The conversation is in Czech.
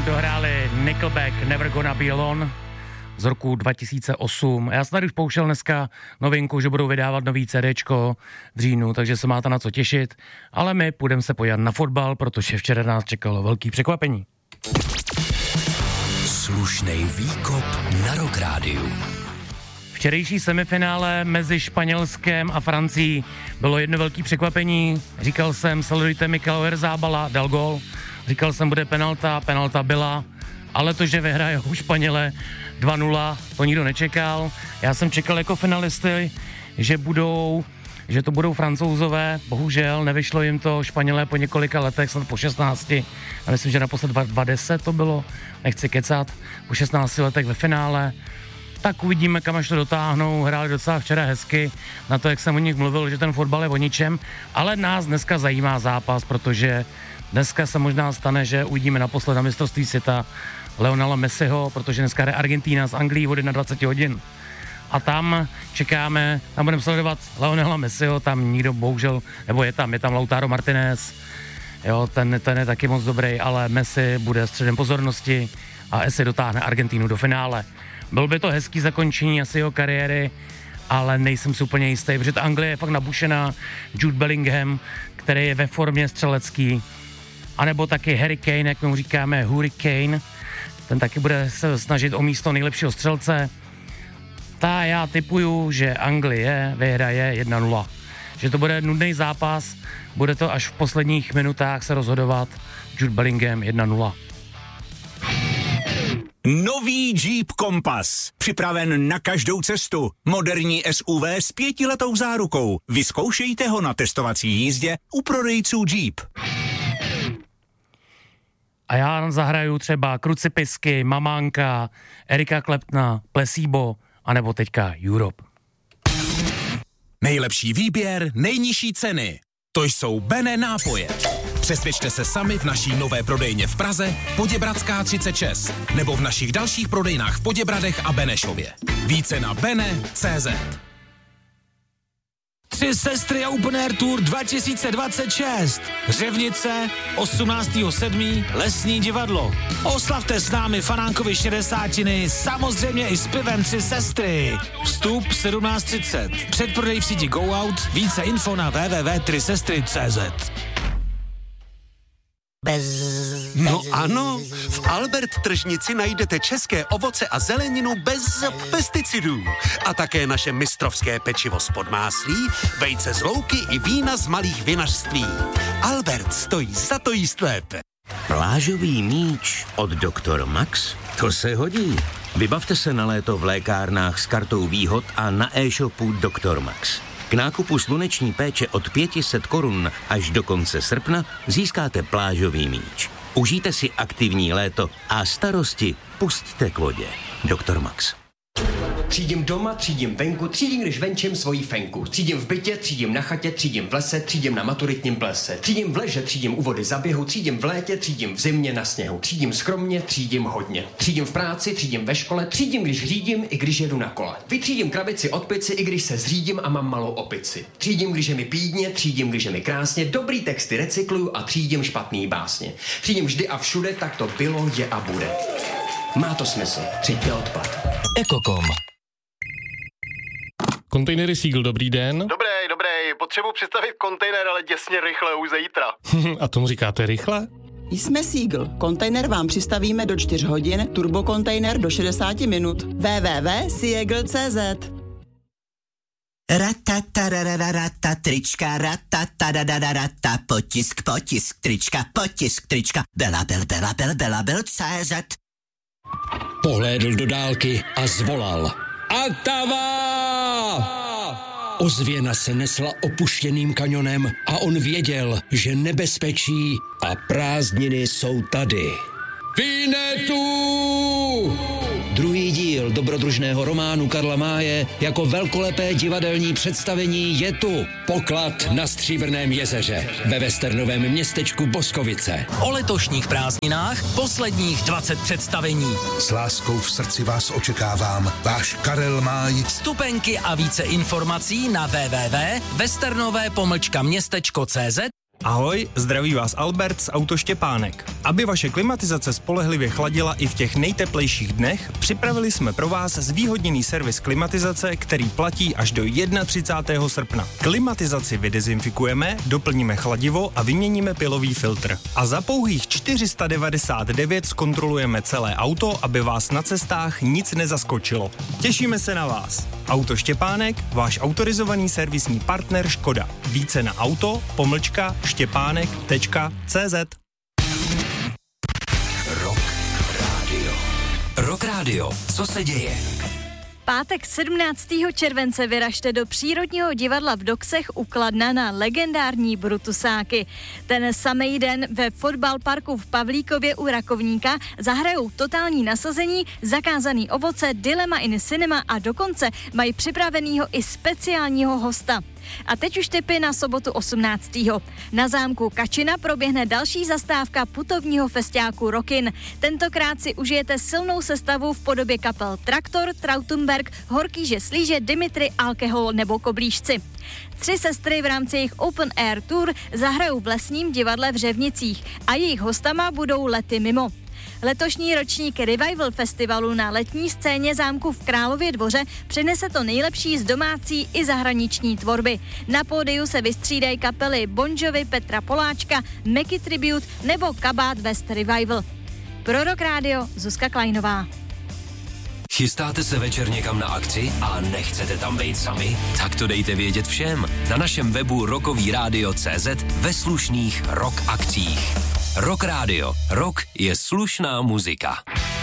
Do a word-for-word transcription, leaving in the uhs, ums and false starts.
dohráli Nickelback Never Gonna Be Alone z roku dva tisíce osm. Já jsem tady už pouštěl dneska novinku, že budou vydávat nový CDčko v říjnu, takže se máte na co těšit. Ale my půjdeme se podívat na fotbal, protože včera nás čekalo velký překvapení. Slušnej výkop na Rock Rádiu. Včerejší semifinále mezi Španělskem a Francií bylo jedno velké překvapení. Říkal jsem, sledujte Mikel Oyarzabala, dal gól. Říkal jsem, bude penalta, penalta byla. Ale to, že vyhrajou Španěle dva nula, to nikdo nečekal. Já jsem čekal jako finalisty, že budou, že to budou Francouzové. Bohužel nevyšlo jim to. Španělé po několika letech, snad po šestnácti, a myslím, že naposled dva deset to bylo, nechci kecat, po šestnácti letech ve finále. Tak uvidíme, kam až to dotáhnou. Hráli docela včera hezky na to, jak jsem o nich mluvil, že ten fotbal je o ničem. Ale nás dneska zajímá zápas, protože dneska se možná stane, že uvidíme naposled na mistrovství světa Lionela Messiho, protože dneska hraje Argentína s Anglií od dvacet jedna hodin. A tam čekáme, tam budeme sledovat Lionela Messiho, tam nikdo bohužel, nebo je tam, je tam Lautaro Martinez, jo, ten, ten je taky moc dobrý, ale Messi bude středem pozornosti a Messi dotáhne Argentínu do finále. Byl by to hezký zakončení asi jeho kariéry, ale nejsem si úplně jistý, protože ta Anglie je fakt nabušená. Jude Bellingham, který je ve formě střelecký, anebo taky Harry Kane, jak mu říkáme, Hurricane, ten taky bude se snažit o místo nejlepšího střelce. Ta já tipuju, že Anglie vyhraje jedna nula. Že to bude nudný zápas, bude to až v posledních minutách se rozhodovat. Jude Bellingham jedna nula. Nový Jeep Compass. Připraven na každou cestu. Moderní S U V s pětiletou zárukou. Vyzkoušejte ho na testovací jízdě u prodejců Jeep. A já zahraju třeba Krucipisky, Mamánka, Erika Claptona, Placebo, anebo teďka Europe. Nejlepší výběr, nejnižší ceny. To jsou Bene nápoje. Přesvědčte se sami v naší nové prodejně v Praze, Poděbradská třicet šest, nebo v našich dalších prodejnách v Poděbradech a Benešově. Více na bene tečka cé zet. Tři sestry a Open Air Tour dva tisíce dvacet šest. Řevnice, osmnáctého sedmého Lesní divadlo. Oslavte s námi Fanánkovi šedesátiny, samozřejmě i s pivem Tři sestry. Vstup sedmnáct třicet. Předprodej v síti Go Out. Více info na w w w tečka tři sestry tečka cé zet. Bez... No ano, v Albert tržnici najdete české ovoce a zeleninu bez pesticidů. A také naše mistrovské pečivo z podmáslí, vejce z louky i vína z malých vinařství. Albert stojí za to jíst lépe. Plážový míč od doktor Max? To se hodí. Vybavte se na léto v lékárnách s kartou výhod a na e-shopu doktor Max. K nákupu sluneční péče od pět set korun až do konce srpna získáte plážový míč. Užijte si aktivní léto a starosti pusťte k vodě. doktor Max. Třídím doma, třídím venku, třídím, když venčím svoji fenku. Třídím v bytě, třídím na chatě, třídím v lese, třídím na maturitním plese. Třídím v leže, třídím u vody za běhu, třídím v létě, třídím v zimě na sněhu. Třídím skromně, třídím hodně. Třídím v práci, třídím ve škole, třídím, když řídím, i když jedu na kole. Vytřídím krabici od pici, i když se zřídím a mám malou opici. Třídím, když je mi pídně, třídím, když je mi krásně, dobrý texty recykluju a třídím špatný básně. Třídím vždy a všude, tak to bylo, je a bude. Má to smysl. Třiďte odpad. Ekokom. Kontejnery Seagull, dobrý den. Dobrý, dobrý, potřebuji představit kontejner, ale děsně rychle, už zítra. A tomu říkáte rychle? Jsme Seagull. Kontejner vám přistavíme do čtyř hodin, turbokontejner do šedesát minut. w w w tečka seagull tečka cé zet. Ratatarararata, trička, ratatarararata, potisk, potisk, trička, potisk, trička, bela, bel, bela, bel, bela, bel, cé zet. Pohlédl do dálky a zvolal. Atava! Ozvěna se nesla opuštěným kanionem a on věděl, že nebezpečí a prázdniny jsou tady. Vinetu! Druhý díl dobrodružného románu Karla Máje jako velkolepé divadelní představení je tu. Poklad na Stříbrném jezeře ve westernovém městečku Boskovice. O letošních prázdninách posledních dvacet představení. S láskou v srdci vás očekávám. Váš Karel Máj. Vstupenky a více informací na w w w tečka westernové pomlčka městečko tečka cé zet Ahoj, zdraví vás Albert z Auto Štěpánek. Aby vaše klimatizace spolehlivě chladila i v těch nejteplejších dnech, připravili jsme pro vás zvýhodněný servis klimatizace, který platí až do třicátého prvního srpna. Klimatizaci vydezinfikujeme, doplníme chladivo a vyměníme pilový filtr. A za pouhých čtyři sta devadesát devět zkontrolujeme celé auto, aby vás na cestách nic nezaskočilo. Těšíme se na vás. Auto Štěpánek, váš autorizovaný servisní partner Škoda. Více na auto, pomlčka, štěpánek tečka cé zet. Rock Radio. Rock Radio. Co se děje? Pátek sedmnáctého července vyražte do Přírodního divadla v Doksech u Kladna na legendární Brutusáky. Ten samý den ve fotbalparku v Pavlíkově u Rakovníka zahrajou totální nasazení, zakázaný ovoce, Dilema in Cinema a dokonce mají připravenýho i speciálního hosta. A teď už tipy na sobotu osmnáctého Na zámku Kačina proběhne další zastávka putovního festiáku Rockin. Tentokrát si užijete silnou sestavu v podobě kapel Traktor, Trautenberg, Horkýže Slíže, Dimitri, Alkohol nebo Koblížci. Tři sestry v rámci jejich Open Air Tour zahrajou v Lesním divadle v Řevnicích a jejich hostama budou Lety mimo. Letošní ročník Revival Festivalu na letní scéně zámku v Králově Dvoře přinese to nejlepší z domácí i zahraniční tvorby. Na pódiu se vystřídají kapely Bon Jovi, Petra Poláčka, Meky Tribute nebo Kabát West Revival. Pro Rock Radio Zuzka Kleinová. Chystáte se večer někam na akci a nechcete tam být sami? Tak to dejte vědět všem na našem webu rockový rádio tečka cé zet ve slušných rock akcích. Rock Radio. Rock je slušná muzika.